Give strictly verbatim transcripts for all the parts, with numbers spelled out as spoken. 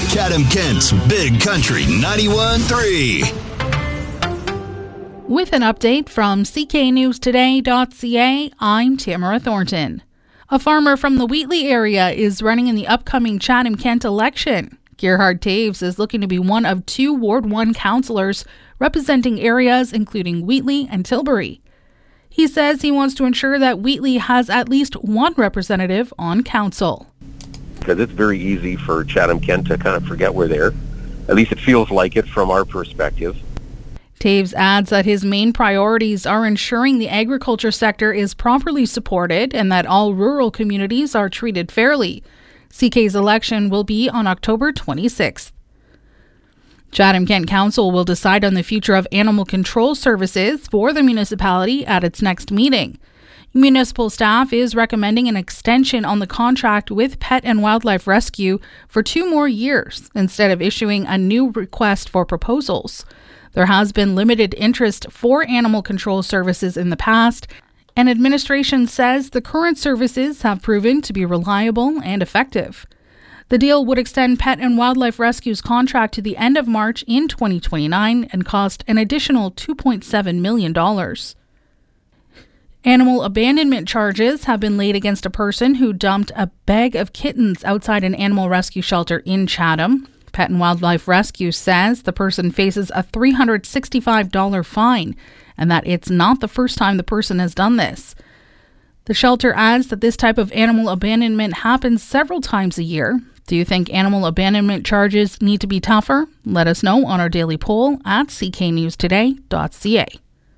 Chatham-Kent's Big Country ninety-one point three. With an update from C K News Today dot C A, I'm Tamara Thornton. A farmer from the Wheatley area is running in the upcoming Chatham-Kent election. Gerhard Taves is looking to be one of two Ward one councillors representing areas including Wheatley and Tilbury. He says he wants to ensure that Wheatley has at least one representative on council. Because it's very easy for Chatham-Kent to kind of forget we're there. At least it feels like it from our perspective. Taves adds that his main priorities are ensuring the agriculture sector is properly supported and that all rural communities are treated fairly. C K's election will be on October twenty-sixth. Chatham-Kent Council will decide on the future of animal control services for the municipality at its next meeting. Municipal staff is recommending an extension on the contract with Pet and Wildlife Rescue for two more years instead of issuing a new request for proposals. There has been limited interest for animal control services in the past, and administration says the current services have proven to be reliable and effective. The deal would extend Pet and Wildlife Rescue's contract to the end of March in twenty twenty-nine and cost an additional two point seven million dollars. Animal abandonment charges have been laid against a person who dumped a bag of kittens outside an animal rescue shelter in Chatham. Pet and Wildlife Rescue says the person faces a three hundred sixty-five dollars fine and that it's not the first time the person has done this. The shelter adds that this type of animal abandonment happens several times a year. Do you think animal abandonment charges need to be tougher? Let us know on our daily poll at C K News Today dot C A.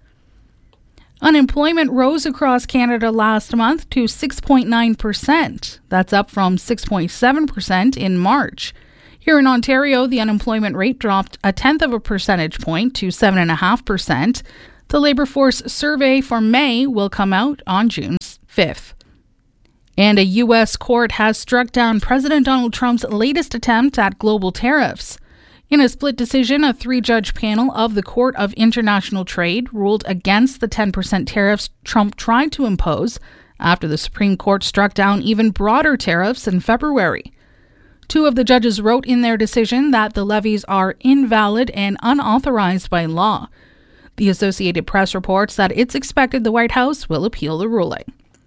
Unemployment rose across Canada last month to six point nine percent. That's up from six point seven percent in March. Here in Ontario, the unemployment rate dropped a tenth of a percentage point to seven point five percent. The Labour Force survey for May will come out on June fifth. And a U S court has struck down President Donald Trump's latest attempt at global tariffs. In a split decision, a three-judge panel of the Court of International Trade ruled against the ten percent tariffs Trump tried to impose after the Supreme Court struck down even broader tariffs in February. Two of the judges wrote in their decision that the levies are invalid and unauthorized by law. The Associated Press reports that it's expected the White House will appeal the ruling.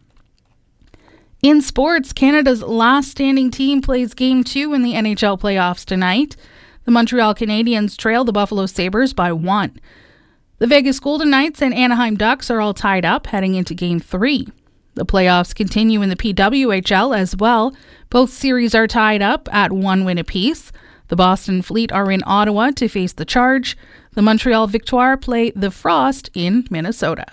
In sports, Canada's last standing team plays Game two in the N H L playoffs tonight. The Montreal Canadiens trail the Buffalo Sabres by one. The Vegas Golden Knights and Anaheim Ducks are all tied up heading into Game three. The playoffs continue in the P W H L as well. Both series are tied up at one win apiece. The Boston Fleet are in Ottawa to face the Charge. The Montreal Victoire play the Frost in Minnesota.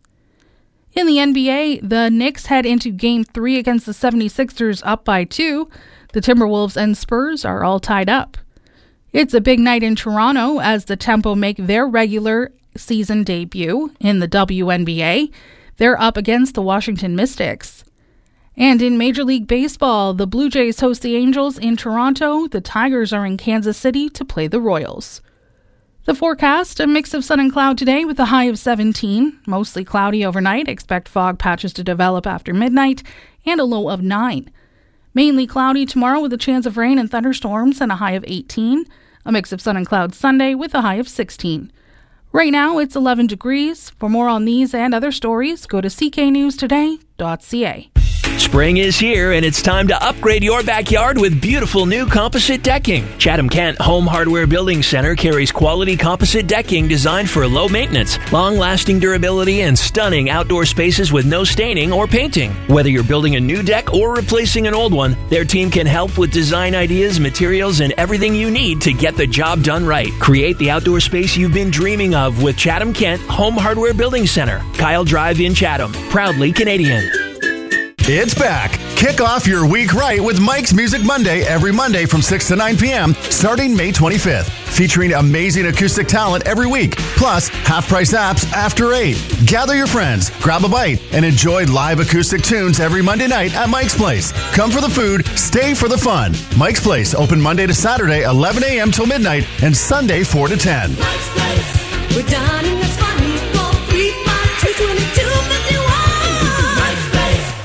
In the N B A, the Knicks head into Game three against the seventy-sixers up by two. The Timberwolves and Spurs are all tied up. It's a big night in Toronto as the Tempo make their regular season debut in the W N B A. They're up against the Washington Mystics. And in Major League Baseball, the Blue Jays host the Angels in Toronto. The Tigers are in Kansas City to play the Royals. The forecast, a mix of sun and cloud today with a high of seventeen. Mostly cloudy overnight. Expect fog patches to develop after midnight and a low of nine. Mainly cloudy tomorrow with a chance of rain and thunderstorms and a high of eighteen. A mix of sun and cloud Sunday with a high of sixteen. Right now, it's eleven degrees. For more on these and other stories, go to C K News Today dot C A. Spring is here, and it's time to upgrade your backyard with beautiful new composite decking. Chatham-Kent Home Hardware Building Center carries quality composite decking designed for low maintenance, long-lasting durability, and stunning outdoor spaces with no staining or painting. Whether you're building a new deck or replacing an old one, their team can help with design ideas, materials, and everything you need to get the job done right. Create the outdoor space you've been dreaming of with Chatham-Kent Home Hardware Building Center, Kyle Drive in Chatham. Proudly Canadian. It's back. Kick off your week right with Mike's Music Monday every Monday from six to nine p.m. starting May twenty-fifth. Featuring amazing acoustic talent every week, plus half-price apps after eight. Gather your friends, grab a bite, and enjoy live acoustic tunes every Monday night at Mike's Place. Come for the food, stay for the fun. Mike's Place, open Monday to Saturday, eleven a.m. till midnight, and Sunday, four to ten. Mike's Place. We're dining, that's funny. Call three five two, two two five one. Mike's Place. The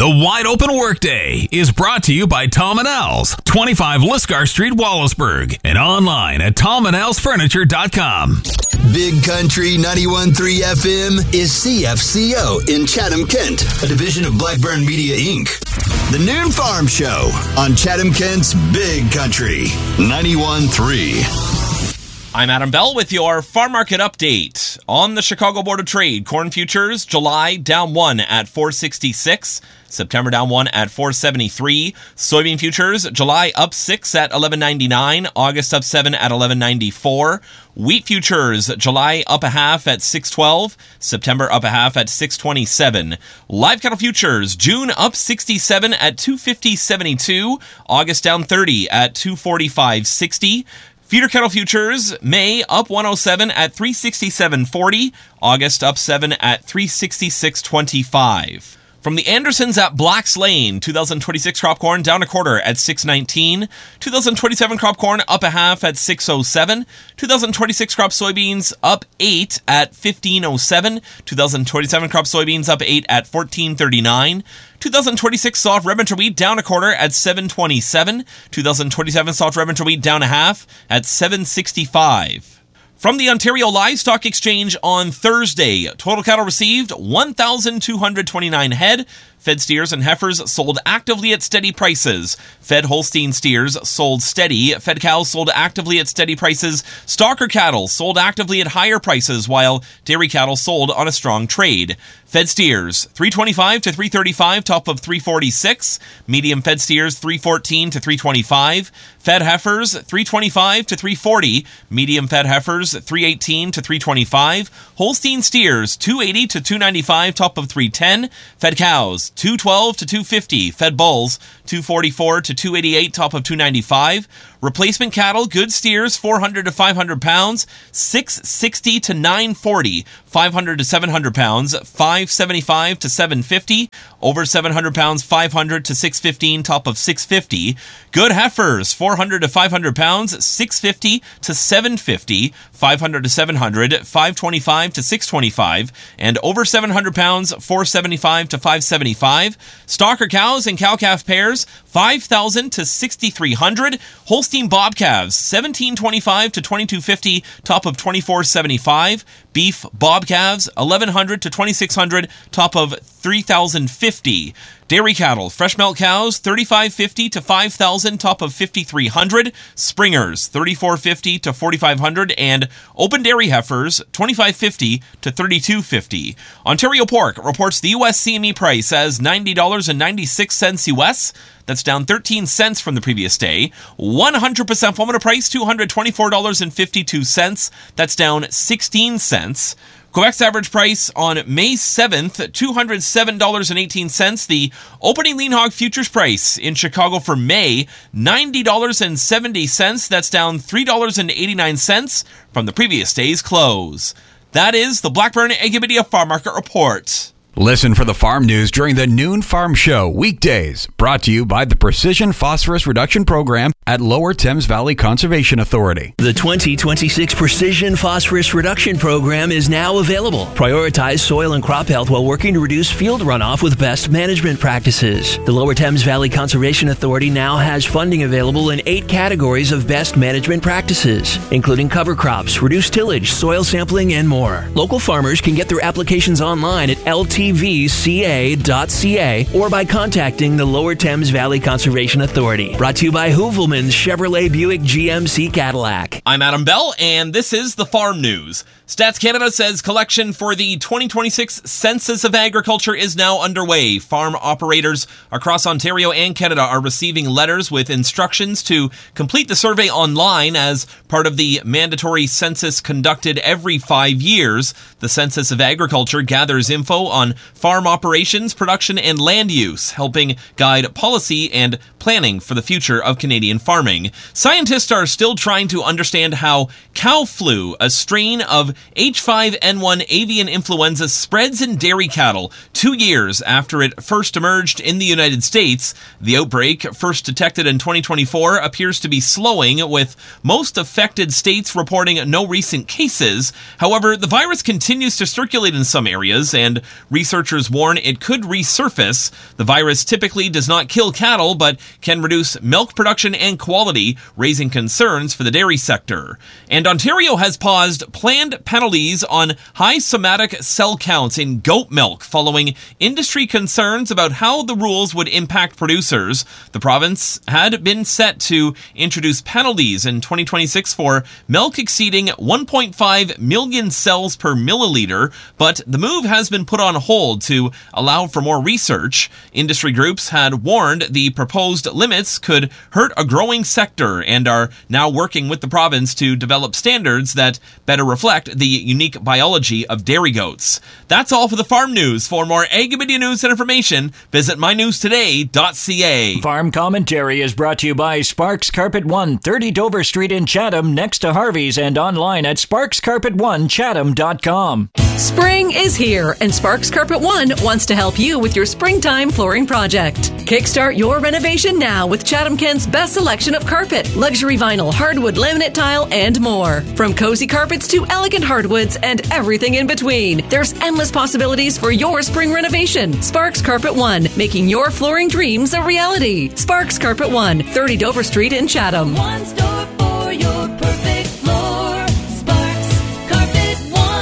The Wide Open Workday is brought to you by Tom and Al's, twenty-five Lisgar Street, Wallaceburg, and online at tom and als furniture dot com. Big Country ninety-one point three F M is C F C O in Chatham-Kent, a division of Blackburn Media, Incorporated. The Noon Farm Show on Chatham-Kent's Big Country ninety-one point three. I'm Adam Bell with your farm market update. On the Chicago Board of Trade, corn futures, July down one at four sixty-six. September down one at four seventy-three. Soybean futures, July up six at eleven ninety-nine. August up seven at eleven ninety-four. Wheat futures, July up a half at six twelve. September up a half at six twenty-seven. Live cattle futures, June up sixty-seven at two fifty seventy-two. August down thirty at two forty-five sixty. Feeder cattle futures, May up one oh seven at three sixty-seven forty. August up seven at three sixty-six twenty-five. From the Andersons at Black's Lane, two thousand twenty-six crop corn down a quarter at six nineteen. two thousand twenty-seven crop corn up a half at six oh seven. two thousand twenty-six crop soybeans up eight at fifteen oh seven. two thousand twenty-seven crop soybeans up eight at fourteen thirty-nine. two thousand twenty-six soft red winter wheat down a quarter at seven twenty-seven. two thousand twenty-seven soft red winter wheat down a half at seven sixty-five. From the Ontario Livestock Exchange on Thursday, total cattle received one thousand two hundred twenty-nine head. Fed steers and heifers sold actively at steady prices. Fed Holstein steers sold steady. Fed cows sold actively at steady prices. Stocker cattle sold actively at higher prices, while dairy cattle sold on a strong trade. Fed steers, three twenty-five to three thirty-five, top of three forty-six. Medium fed steers, three fourteen to three twenty-five. Fed heifers, three twenty-five to three forty. Medium fed heifers, three eighteen to three twenty-five. Holstein steers, two eighty to two ninety-five, top of three ten. Fed cows, two twelve to two fifty. Fed bulls, two forty-four to two eighty-eight, top of two ninety-five. Replacement cattle, good steers, four hundred to five hundred pounds, six sixty to nine forty. five hundred to seven hundred pounds, five seventy-five to seven fifty. Over seven hundred pounds, five hundred to six fifteen, top of six fifty. Good heifers, four hundred to five hundred pounds, six fifty to seven fifty. five hundred to seven hundred, five twenty-five to six twenty-five. And over seven hundred pounds, four seventy-five to five seventy-five. Stocker cows and cow-calf pairs, five thousand to sixty-three hundred. Holstein bob calves, seventeen twenty-five to twenty-two fifty, top of twenty-four seventy-five. Beef bob calves, eleven hundred to twenty-six hundred, top of three thousand fifty. Dairy cattle, fresh milk cows, thirty-five fifty to five thousand, top of fifty-three hundred. Springers, thirty-four fifty to forty-five hundred, and open dairy heifers, twenty-five fifty to thirty-two fifty. Ontario Pork reports the U S C M E price as ninety dollars and ninety-six cents U S. That's down thirteen cents from the previous day. one hundred percent formula price, two hundred twenty-four dollars and fifty-two cents. That's down sixteen cents. Quebec's average price on May seventh, two hundred seven dollars and eighteen cents. The opening lean hog futures price in Chicago for May, ninety dollars and seventy cents. That's down three dollars and eighty-nine cents from the previous day's close. That is the Blackburn Agrimedia Farm Market Report. Listen for the farm news during the Noon Farm Show weekdays, brought to you by the Precision Phosphorus Reduction Program at Lower Thames Valley Conservation Authority. The twenty twenty-six Precision Phosphorus Reduction Program is now available. Prioritize soil and crop health while working to reduce field runoff with best management practices. The Lower Thames Valley Conservation Authority now has funding available in eight categories of best management practices, including cover crops, reduced tillage, soil sampling, and more. Local farmers can get their applications online at L T V C A dot C A or by contacting the Lower Thames Valley Conservation Authority. Brought to you by Hoovelman's Chevrolet Buick G M C Cadillac. I'm Adam Bell, and this is the Farm News. Stats Canada says collection for the twenty twenty-six Census of Agriculture is now underway. Farm operators across Ontario and Canada are receiving letters with instructions to complete the survey online as part of the mandatory census conducted every five years. The Census of Agriculture gathers info on farm operations, production, and land use, helping guide policy and planning for the future of Canadian farming. Scientists are still trying to understand how cow flu, a strain of H five N one avian influenza spreads in dairy cattle two years after it first emerged in the United States. The outbreak, first detected in twenty twenty-four, appears to be slowing, with most affected states reporting no recent cases. However, the virus continues to circulate in some areas, and researchers warn it could resurface. The virus typically does not kill cattle, but can reduce milk production and quality, raising concerns for the dairy sector. And Ontario has paused planned penalties on high somatic cell counts in goat milk following industry concerns about how the rules would impact producers. The province had been set to introduce penalties in twenty twenty-six for milk exceeding one point five million cells per milliliter, but the move has been put on hold to allow for more research. Industry groups had warned the proposed limits could hurt a growing sector and are now working with the province to develop standards that better reflect the unique biology of dairy goats. That's all for the farm news. For more Ag Media news and information, visit my news today dot c a. Farm Commentary is brought to you by Sparks Carpet One, thirty Dover Street in Chatham, next to Harvey's, and online at sparks carpet one chatham dot com. Spring is here, and Sparks Carpet One wants to help you with your springtime flooring project. Kickstart your renovation now with Chatham Kent's best selection of carpet, luxury vinyl, hardwood, laminate tile, and more. From cozy carpets to elegant hardwoods and everything in between, there's endless possibilities for your spring renovation. Sparks Carpet One, making your flooring dreams a reality. Sparks Carpet One, thirty Dover Street in Chatham. One store for your perfect floor. Sparks Carpet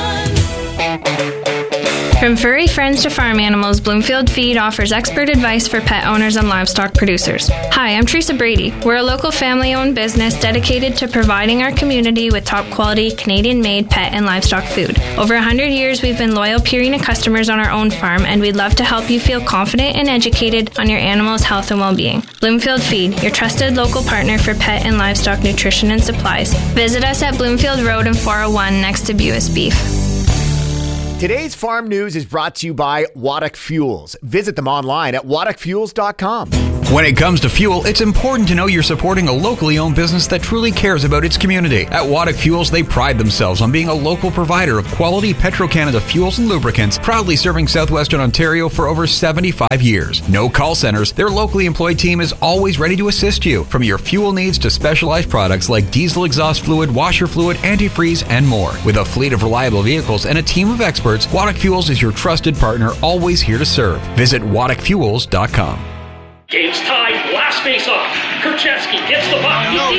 One. From furry friends to farm animals, Bloomfield Feed offers expert advice for pet owners and livestock producers. Hi, I'm Teresa Brady. We're a local family-owned business dedicated to providing our community with top-quality, Canadian-made pet and livestock food. Over one hundred years, we've been loyal Purina customers on our own farm, and we'd love to help you feel confident and educated on your animal's health and well-being. Bloomfield Feed, your trusted local partner for pet and livestock nutrition and supplies. Visit us at Bloomfield Road and four oh one next to Buis Beef. Today's farm news is brought to you by Waddock Fuels. Visit them online at waddock fuels dot com. When it comes to fuel, it's important to know you're supporting a locally owned business that truly cares about its community. At Waddock Fuels, they pride themselves on being a local provider of quality Petro-Canada fuels and lubricants, proudly serving southwestern Ontario for over seventy-five years. No call centers, their locally employed team is always ready to assist you, from your fuel needs to specialized products like diesel exhaust fluid, washer fluid, antifreeze, and more. With a fleet of reliable vehicles and a team of experts, Waddock Fuels is your trusted partner, always here to serve. Visit waddock fuels dot com. Game's tied. Last face off. Kurchevsky gets the puck. No,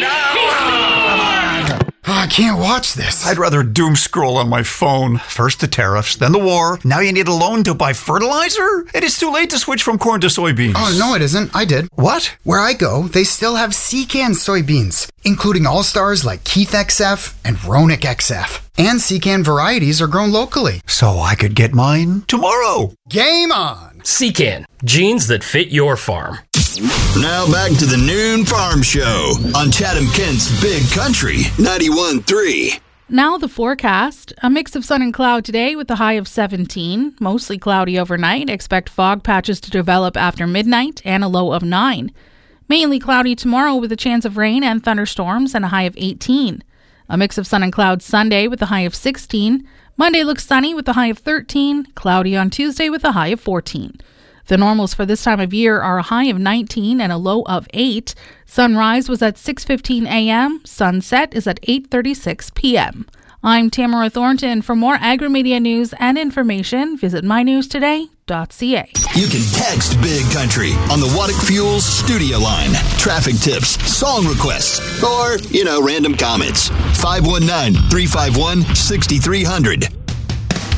no. Oh, I can't watch this. I'd rather doom scroll on my phone. First the tariffs, then the war. Now you need a loan to buy fertilizer? It is too late to switch from corn to soybeans. Oh, no, it isn't. I did. What? Where I go, they still have Secan soybeans, including all-stars like Keith X F and Ronick X F. And Secan varieties are grown locally. So I could get mine tomorrow. Game on! Secan, genes that fit your farm. Now back to the Noon Farm Show on Chatham Kent's Big Country ninety-one point three. Now the forecast. A mix of sun and cloud today with a high of seventeen. Mostly cloudy overnight. Expect fog patches to develop after midnight and a low of nine. Mainly cloudy tomorrow with a chance of rain and thunderstorms and a high of eighteen. A mix of sun and clouds Sunday with a high of sixteen. Monday looks sunny with a high of thirteen. Cloudy on Tuesday with a high of fourteen. The normals for this time of year are a high of nineteen and a low of eight. Sunrise was at six fifteen a.m. Sunset is at eight thirty-six p.m. I'm Tamara Thornton. For more Agri-Media news and information, visit my news today dot c a. You can text Big Country on the Waddock Fuels studio line. Traffic tips, song requests, or, you know, random comments. five one nine, three five one, six three zero zero.